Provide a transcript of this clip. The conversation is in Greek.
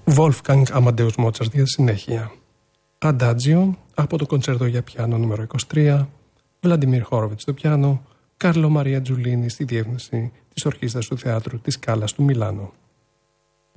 Wolfgang Amadeus Mozart για συνέχεια. Αντάτζιο από το κοντσέρτο για πιάνο νούμερο 23, Βλαντιμίρ Χόροβιτς στο πιάνο, Κάρλο Μαρία Τζουλίνι στη διεύθυνση της Ορχήστρας του Θεάτρου της Σκάλας του Μιλάνου.